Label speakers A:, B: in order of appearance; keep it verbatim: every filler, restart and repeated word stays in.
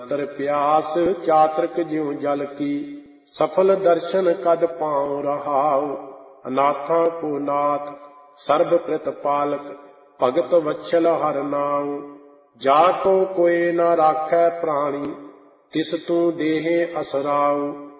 A: तर प्यास चातृक ज्यों जल की, सफल दर्शन कद पाँव रहाउ। अनाथा को नाथ सर्ब प्रतिपालक, भगत वत्सल हर नाउ। जाको कोई न राखै प्राणी, तिस तू देहे असराउ।